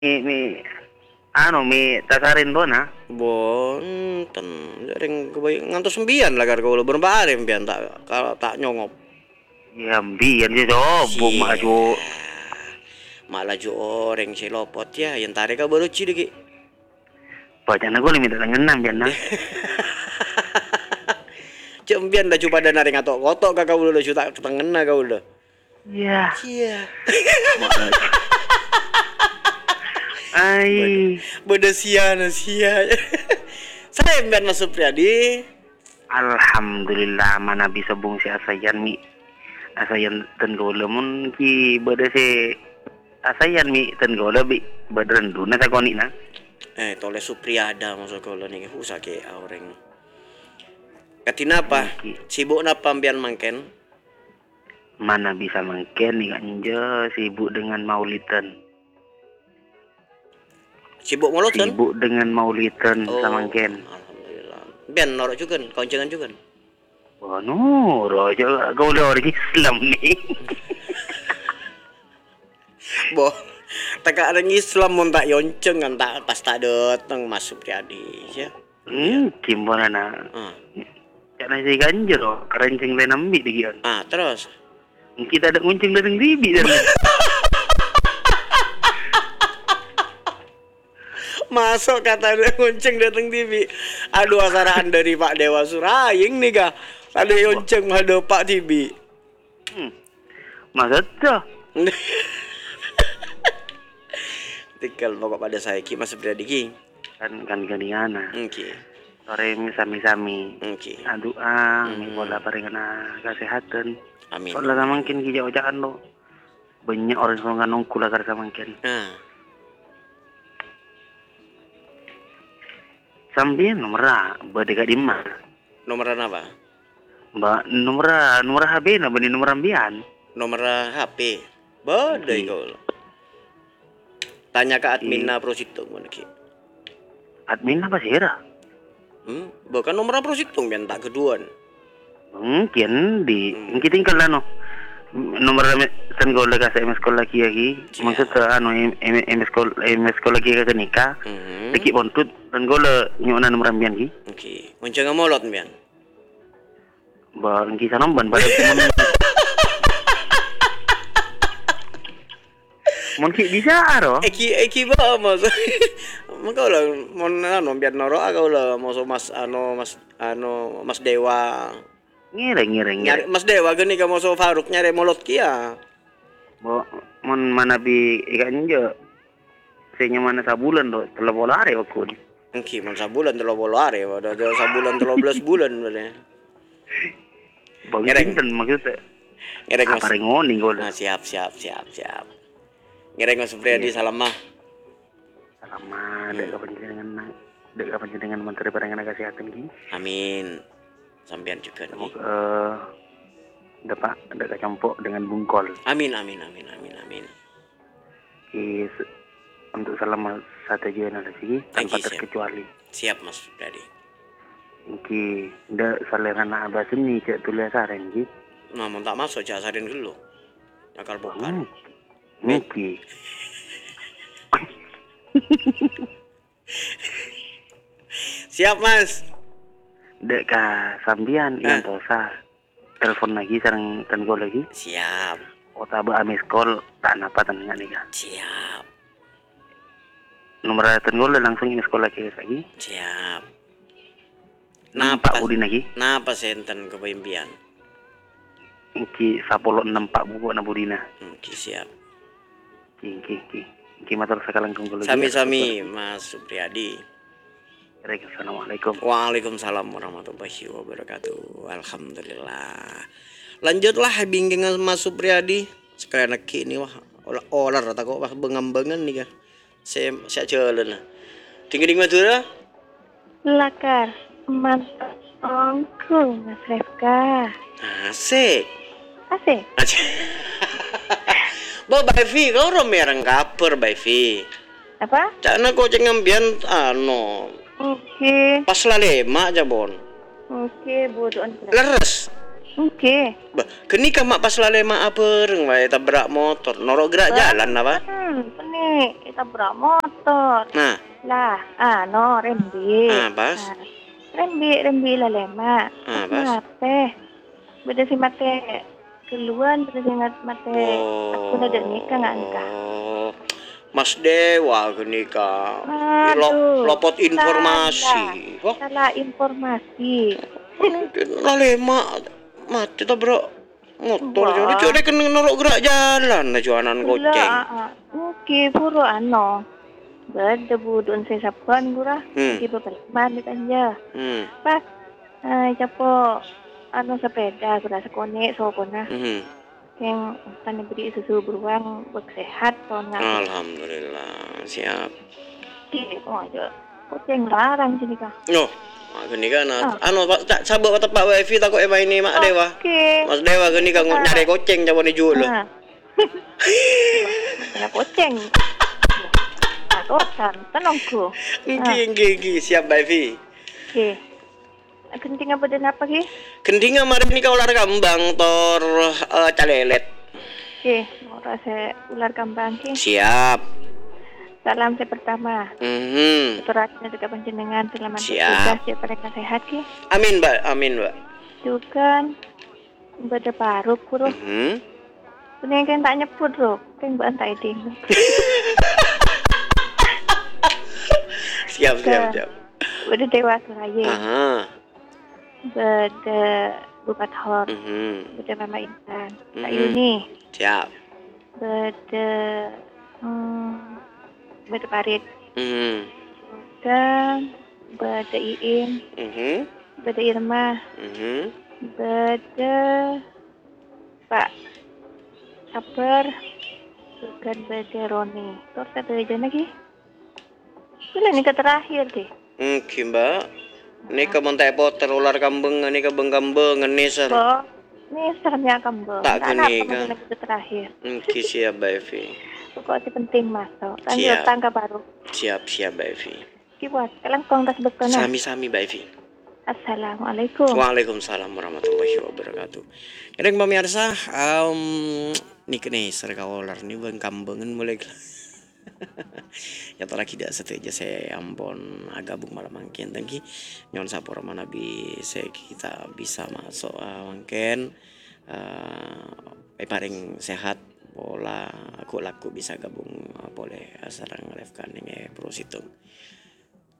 Mi mi tasarin dona. Bon, ten ring kebaik ngantos sembian lah karo kula berbare mbiyen tak kalau tak nyongop. Ya mbiyen je coba mak Sia. jo. Malah jo orang si lopot ya, yang tarik ka baru ci deki. Bacana gue limit tengenan biar nah. Cek mbiyen dah coba dan naring atok kotok ka kau udah cuta ketengena kau udah. Iya. Cia. Ai. Beda sia. Saya mbiyen Mas Supriyadi. Alhamdulillah mana bisa bung si asayan mi. Asayan ten gola mun ki beda si asayan mi ten gola bi bedren duna sa koni na. Tole Supriyada masuk kula nih usah ke orang. Katina apa? Sibuk napa mbiyen mangken? Mana bisa mangken nih anje sibuk dengan maulidan. Sibuk molot kan? Sibuk dengan maulidan sama mangken. Alhamdulillah. Ben norok juga, koncengan juga. Wah, no, roja kau udah orang Islam nih. Boh, tak ada Islam mun tak yonceng kan tak pas tak datang Mas Supriyadi ya. Gimana na? Cak nasi ganjer oh, kerenceng lain ambil dikian. Terus kita ada ngunceng datang bibi dan. masuk kata ada ngonceng datang TV. Aduh asaraan dari Pak Dewa Suraying nih kah. Ada yonceng ada Pak TV. Masa tuh? Tinggal pokok pada saya ki Mas Supriyadi ki. Kan ganingana. Oke. Sore sami-sami. Oke. Doa, bola paringana kesehatan. Amin. Soalnya mungkin kita ucapan lo. Banyak orang yang nongkul agar sama mungkin. Sambil nomor berdeka di mana? Nomor apa? Mbak nomor HP na bani nomor ambian. Nomor HP. Badai kau. Tanya ke admin Prositung mana ki? Admin apa sih ra? Bukan nomor Prositung biar tak keduan. Mungkin di kita tinggal lah no. Nomor sen gol lega MS call lagi maksud MS call lagi ke nikah. Dikit pontut dan gol nyona nomor ambian ki. Oke. Muncul ngamolot mbian. Bang kisah nomban pada mungkin bisa aro. Eki ba mas. Maka lah mon biar noro aga lah Mas Dewa. Ngire. Mas Dewa gini ka moso Faruk nyari molot kia. Mon mana bi ikan je. Senya mana sabulan do telah bola are aku. Engki man sabulan 3 are, ada sabulan 13 bulan bener. Bang pinten maksudnya. Ngereng Mas. Apa ngoni gol. Siap. Ngereng Mas Supriyadi salam mah. Sama dek kepentingan Menteri Perdagangan Kesehatan ki. Amin. Sampean juga nih. Dapat kecampur dengan bungkol. Amin. Untuk selama 1 bulan lagi tanpa terkecuali. Siap Mas Supriyadi. Ki ndak salerana abah seni cek tulisan ki. Nah, mau tak masuk cak sarin dulu. Akal bukan. Ki. Siap Mas. Dek ka sambian yang tosa. Telepon lagi sareng ten go lagi. Siap. Otaba amis call tak napa tengah nih kan. Siap. Nomor ten go langsung ini sekolah lagi. Siap. Nampak udin lagi. Napa senten kepimpian? Ki 10 nampak buku na budina. Oke, siap. Ki matur sakalang kungkul lagi. Sami-sami Mas Supriyadi. Assalamualaikum. Waalaikumsalam warahmatullahi wabarakatuh. Alhamdulillah. Lanjutlah bingkingan Mas Supriyadi. Sekalian lagi ini wah olar rata kok wah bengambangan nih kah. Saya jalan lah. Dingin Madura. Lakar. Mantap ongkul Mas Refka. Asik. Bo Baifi kau romerang kaper Baifi. Apa? Cakna kau jangan bian Oke. Pas lalema aja bon. Oke, bodohan. Leres. Oke. Bah, kenika mak pas lale mak apereng wae tabrak motor, norok gerak jalan apa? Ini kita berak motor. Nah, Lah, no rembi. pas. Ah, rembi lah lema. Pas. Mate. Beda si mate keluar, beda si mate. Aku nak nikah nggak nikah. Oh, Mas Dewa kenika. Aduh, Lopot informasi. Wah, salah informasi. lale mak mati tabrak motor Wah. jadi coba kena norok gerak jalan nah jualan goceng. Oke, puro berdebu don saya sapan gura. Oke, beberapa di tanja. Pas, capo sepeda gura sekone sokona. Yang tanya beri susu beruang bersehat soalnya. Alhamdulillah, siap. Oh, aja. Kucing larang sini kah? Yo, gini kan, tak sabuk kata Pak Wifi takut emang ini Mak Dewa. Mas Dewa gini kan nyari kucing coba dijual loh. Ada kucing. Kosan, tenangku. Gigi, siap Mbak Evi. Oke. Kenting apa dan apa ki? Kenting kemarin ini kau ular kambang tor calelet. Oke, mau rasa ular kambang ki. Siap. Salam saya pertama. Keturatnya juga panjenengan selamat bertugas siapa yang sehat ki. Amin Mbak, amin Mbak. Juga beda baru kuro. Punya yang tak nyebut loh, kan mbak tak eding. Siap. Beda Dewa Suraya. Beda Bupat Hor. Beda Mama Intan. Kak Yuni. Siap. Beda beda Parit. Dan beda Iin. Beda Irma. Beda Pak Sabar. Bukan beda Roni. Terus ada aja lagi. Ini nikah terakhir deh. Oke Mbak. Ini ke Montai Potter ular kambing, ini ke Bengkambeng, ini ser. Ini sernya kambing. Tak gini kan. Nikah terakhir. Oke siap Mbak Evi. Pokoknya penting masuk. Lanjut tangga baru. Siap Mbak Evi. Kibuat, kalian kongres betul. Sami-sami Mbak Evi. Assalamualaikum. Waalaikumsalam warahmatullahi wabarakatuh. Kadang pemirsa, nih kene serga ular nih Bengkambengan mulai. Ya tolak tidak setuju saya ampun agabung malam mangkin tangki nyon sapor manabi saya kita bisa masuk mangkin paling sehat pola aku laku bisa gabung boleh sarang refkan ini pro situng